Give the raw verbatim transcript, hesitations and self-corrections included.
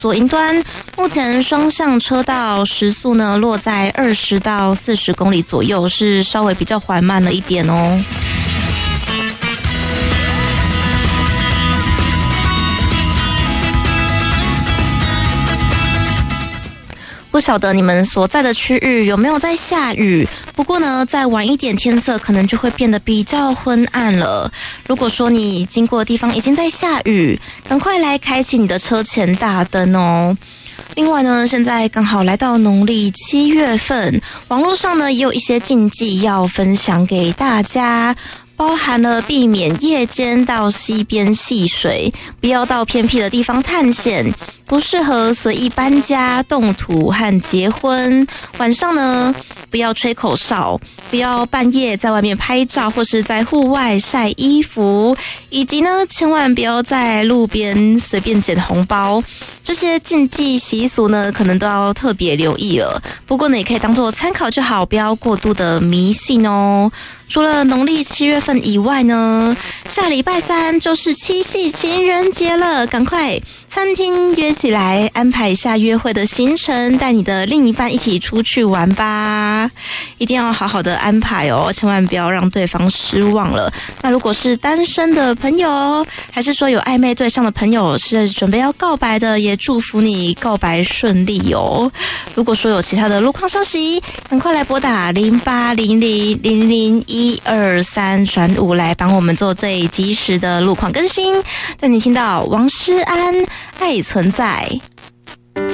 左营端目前双向车道时速呢落在二十到四十公里左右，是稍微比较缓慢了一点哦。不晓得你们所在的区域有没有在下雨？不过呢，再晚一点天色可能就会变得比较昏暗了。如果说你经过的地方已经在下雨，赶快来开启你的车前大灯哦。另外呢，现在刚好来到农历七月份，网络上呢也有一些禁忌要分享给大家。包含了避免夜间到溪边戏水，不要到偏僻的地方探险，不适合随意搬家、动土和结婚。晚上呢，不要吹口哨，不要半夜在外面拍照或是在户外晒衣服，以及呢，千万不要在路边随便捡红包。这些禁忌习俗呢，可能都要特别留意了。不过呢，也可以当做参考就好，不要过度的迷信哦。除了农历七月份以外呢，下礼拜三就是七夕情人节了，赶快餐厅约起来，安排一下约会的行程，带你的另一半一起出去玩吧。一定要好好的安排哦，千万不要让对方失望了。那如果是单身的朋友，还是说有暧昧对象的朋友，是准备要告白的，也祝福你告白顺利哦。如果说有其他的路况消息，赶快来拨打零八零零零零一二三转五来帮我们做最及时的路况更新，带你听到王诗安爱存在。